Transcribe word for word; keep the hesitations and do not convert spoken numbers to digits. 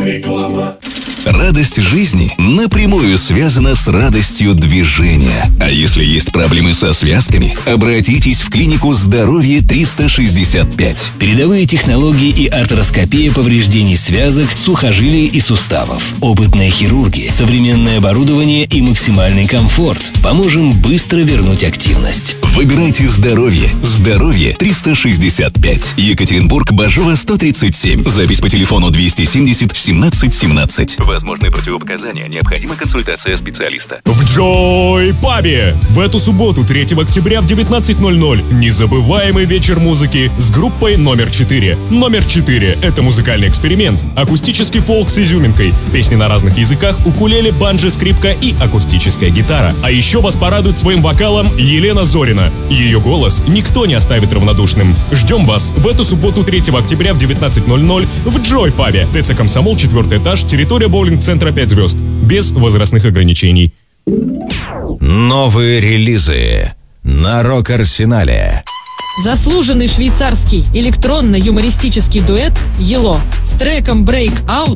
Реклама. Радость жизни напрямую связана с радостью движения. А если есть проблемы со связками, обратитесь в клинику «Здоровье триста шестьдесят пять». Передовые технологии и артроскопия повреждений связок, сухожилий и суставов. Опытные хирурги, современное оборудование и максимальный комфорт. Поможем быстро вернуть активность. Выбирайте здоровье. Здоровье триста шестьдесят пять. Екатеринбург, Бажова, сто тридцать семь. Запись по телефону двести семьдесят семнадцать семнадцать. Возможны противопоказания. Необходима консультация специалиста. В Joy Pub'е в эту субботу, третьего октября в девятнадцать ноль ноль, незабываемый вечер музыки с группой номер четыре. Номер четыре — это музыкальный эксперимент. Акустический фолк с изюминкой. Песни на разных языках, укулеле, банджо, скрипка и акустическая гитара. А еще вас порадует своим вокалом Елена Зорина. Ее голос никто не оставит равнодушным. Ждем вас в эту субботу, третьего октября в девятнадцать ноль ноль в Joy Pub'е. ТЦ «Комсомол», четвертый этаж, территория боулинг-центра пять звезд. Без возрастных ограничений. Новые релизы на Рок-Арсенале. Заслуженный швейцарский электронно-юмористический дуэт «Ело» с треком «Break Out»